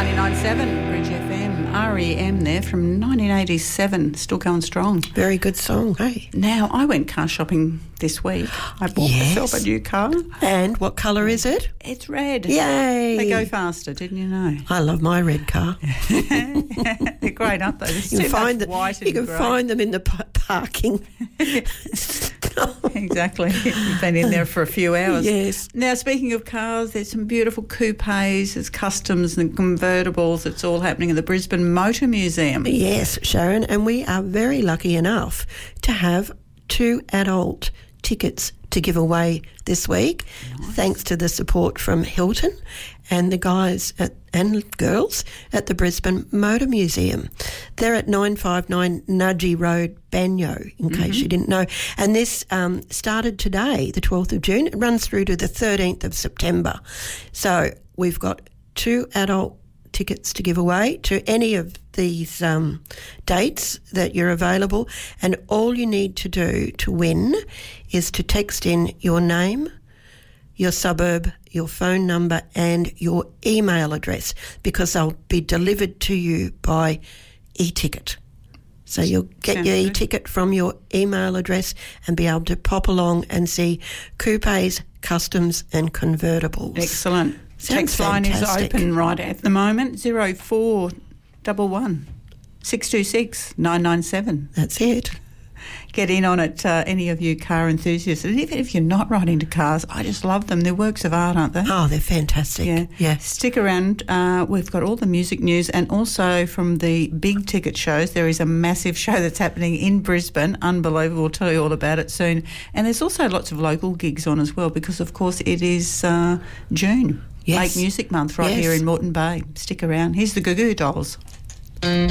99.7 Bridge FM, REM there from 1987, still going strong. Very good song, hey? Now, I went car shopping this week. I bought myself a new car. And what colour is it? It's red. Yay! They go faster, didn't you know? I love my red car. They're great, aren't they? There's You too can find much them. white and You can grey. find them in the parking. Exactly. You've been in there for a few hours. Yes. Now, speaking of cars, there's some beautiful coupes, there's customs and convertibles. It's all happening in the Brisbane Motor Museum. Yes, Sharon, and we are very lucky enough to have 2 adult tickets to give away this week, thanks to the support from Hilton and the guys and girls at the Brisbane Motor Museum. They're at 959 Nudgee Road, Banyo, in case you didn't know. And this started today, the 12th of June. It runs through to the 13th of September. So we've got 2 adult tickets to give away to any of these dates that you're available, and all you need to do to win is to text in your name, your suburb, your phone number and your email address, because they'll be delivered to you by e-ticket. So you'll get your e-ticket from your email address and be able to pop along and see coupes, customs and convertibles. Excellent. Sounds Text line is fantastic. open right at the moment, 0411 626 997. That's it. Get in on it, any of you car enthusiasts. And even if you're not right into cars, I just love them. They're works of art, aren't they? Oh, they're fantastic. Yeah. Stick around. We've got all the music news, and also from the big ticket shows, there is a massive show that's happening in Brisbane. Unbelievable. We'll tell you all about it soon. And there's also lots of local gigs on as well, because, of course, it is June. Yes. Lake Music Month right here in Moreton Bay. Stick around. Here's the Goo Goo Dolls.